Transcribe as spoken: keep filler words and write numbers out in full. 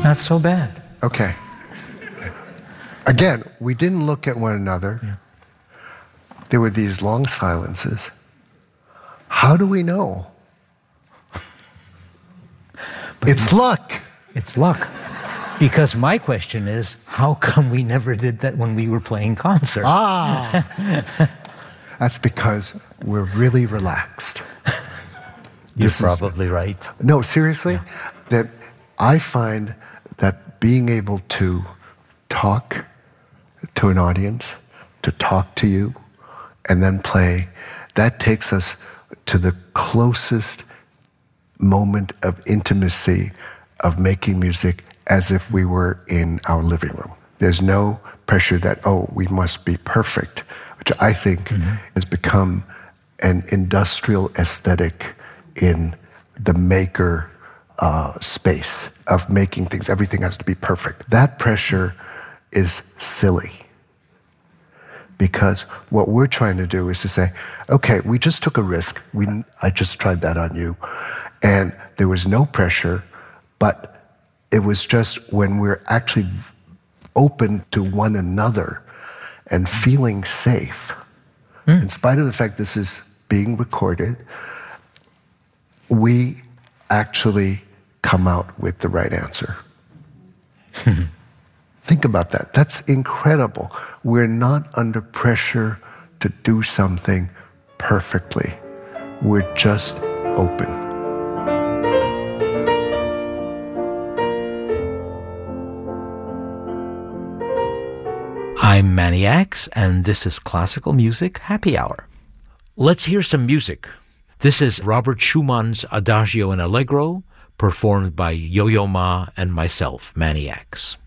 not so bad. Okay. Again, we didn't look at one another. Yeah. There were these long silences. How do we know? But it's luck. It's luck. Because my question is, how come we never did that when we were playing concerts? Ah! That's because we're really relaxed. You're This is- probably right. No, seriously, that I find that being able to talk to an audience, to talk to you, and then play, that takes us to the closest moment of intimacy of making music as if we were in our living room. There's no pressure that, oh, we must be perfect, which I think mm-hmm. has become an industrial aesthetic in the maker uh, space of making things. Everything has to be perfect. That pressure is silly. Because what we're trying to do is to say, okay, we just took a risk. We, I just tried that on you. And there was no pressure, but it was just when we're actually open to one another and feeling safe, mm. in spite of the fact this is being recorded, we actually come out with the right answer. Think about that. That's incredible. We're not under pressure to do something perfectly. We're just open. I'm Manny X, and this is Classical Music Happy Hour. Let's hear some music. This is Robert Schumann's Adagio in Allegro, performed by Yo-Yo Ma and myself, Manny X.